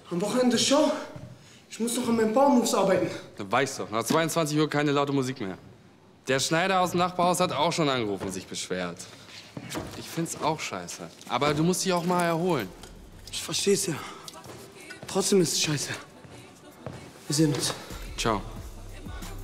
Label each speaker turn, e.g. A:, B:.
A: Am Wochenende Show. Ich muss noch an meinen Power-Moves arbeiten.
B: Du weißt doch, nach 22 Uhr keine laute Musik mehr. Der Schneider aus dem Nachbarhaus hat auch schon angerufen und sich beschwert. Ich find's auch scheiße. Aber du musst dich auch mal erholen.
A: Ich versteh's ja. Trotzdem ist es scheiße. Wir sehen uns.
B: Ciao.